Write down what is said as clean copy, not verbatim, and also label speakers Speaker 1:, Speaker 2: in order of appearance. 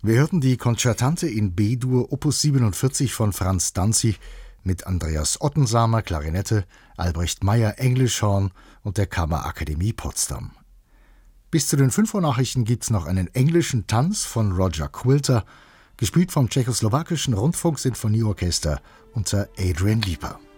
Speaker 1: Wir hörten die Concertante in B-Dur Opus 47 von Franz Danzig mit Andreas Ottensamer Klarinette, Albrecht Meyer Englischhorn und der Kammerakademie Potsdam. Bis zu den 5 Uhr Nachrichten gibt's noch einen englischen Tanz von Roger Quilter, gespielt vom tschechoslowakischen Rundfunksinfonieorchester unter Adrian Lieper.